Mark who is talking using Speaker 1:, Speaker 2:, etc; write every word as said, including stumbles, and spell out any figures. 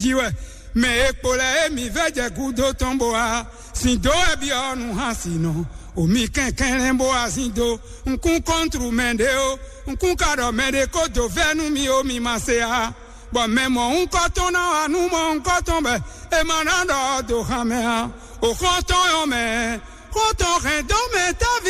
Speaker 1: giwe me ekpole mi veje gudo tomboa sindo ebi onu hasino o mi kenken lembo asindo nkun kontru mende o nkun kado mende ko do venu mi o mi masea bo memo un koton na anu mo un koton be e manando do hamea o koton yo me koton re do me ta